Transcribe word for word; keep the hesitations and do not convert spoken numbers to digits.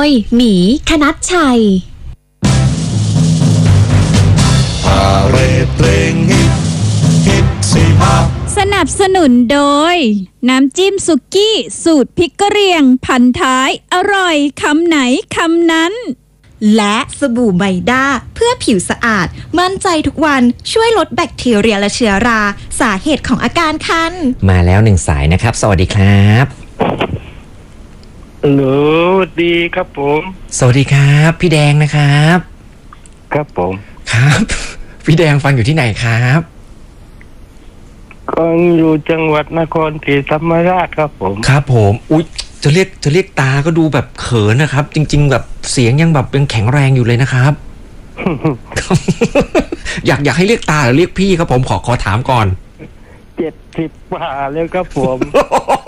ยหมีคณัชชัยพาเรดเพลงฮิตฮิตสี่ห้าสนับสนุนโดยน้ำจิ้มสุกี้สูตรพริกกะเหรี่ยงพันท้ายอร่อยคำไหนคำนั้นและสบู่ไมด้าเพื่อผิวสะอาดมั่นใจทุกวันช่วยลดแบคทีเรียและเชื้อราสาเหตุของอาการคันมาแล้วหนึ่งสายนะครับสวัสดีครับฮัลโหลดีครับผมสวัสดีครับพี่แดงนะครับครับผมครับ พี่แดงฟังอยู่ที่ไหนครับก็อยู่จังหวัดนครศรีธรรมราชครับผมครับผมอุ๊ยจะเรียกจะเรียกตาก็ดูแบบเขินนะครับจริงๆแบบเสียงยังแบบยังแข็งแรงอยู่เลยนะครับ อยากอยากให้เรียกตาหรือเรียกพี่ครับผมขอขอถามก่อนเจ็ดสิบกว่าแล้วครับผม